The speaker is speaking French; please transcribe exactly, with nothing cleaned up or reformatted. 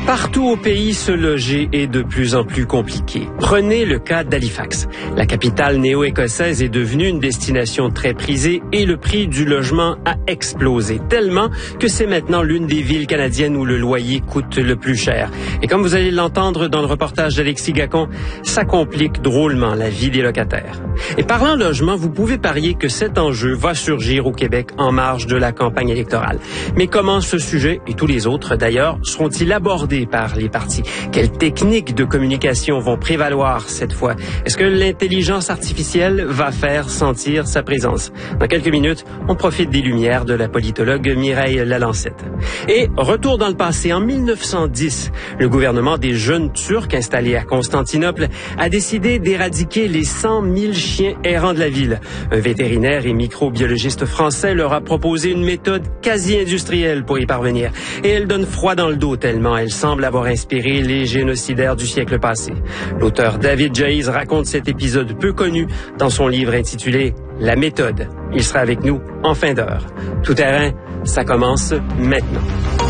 Partout au pays, se loger est de plus en plus compliqué. Prenez le cas d'Halifax. La capitale néo-écossaise est devenue une destination très prisée et le prix du logement a explosé tellement que c'est maintenant l'une des villes canadiennes où le loyer coûte le plus cher. Et comme vous allez l'entendre dans le reportage d'Alexis Gacon, ça complique drôlement la vie des locataires. Et parlant logement, vous pouvez parier que cet enjeu va surgir au Québec en marge de la campagne électorale. Mais comment ce sujet, et tous les autres d'ailleurs, seront-ils abordés par les partis? Quelles techniques de communication vont prévaloir cette fois? Est-ce que l'intelligence artificielle va faire sentir sa présence? Dans quelques minutes, on profite des lumières de la politologue Mireille Lalancette. Et retour dans le passé, en mille neuf cent dix, le gouvernement des jeunes Turcs installés à Constantinople a décidé d'éradiquer les cent mille chiens errants de la ville. Un vétérinaire et microbiologiste français leur a proposé une méthode quasi industrielle pour y parvenir. Et elle donne froid dans le dos tellement elle semble avoir inspiré les génocidaires du siècle passé. L'auteur David Jaïs raconte cet épisode peu connu dans son livre intitulé « La méthode ». Il sera avec nous en fin d'heure. Tout terrain, ça commence maintenant.